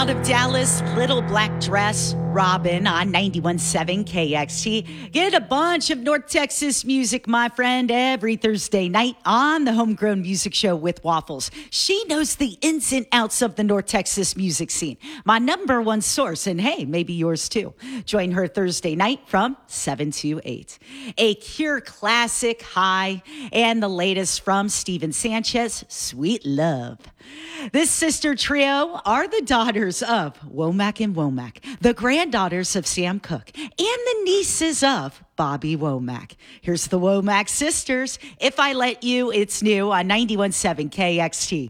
out of Dallas, Little Black Dress, Robin on 91.7 KXT. Get a bunch of North Texas music, my friend, every Thursday night on the Homegrown Music Show with Waffles. She knows the ins and outs of the North Texas music scene. My number one source, and hey, maybe yours too. Join her Thursday night from 7 to 8. A Cure classic, High, and the latest from Steven Sanchez, Sweet Love. This sister trio are the daughters of Womack and Womack, the granddaughters of Sam Cooke, and the nieces of Bobby Womack. Here's the Womack sisters. If I Let You, it's new on 91.7 KXT.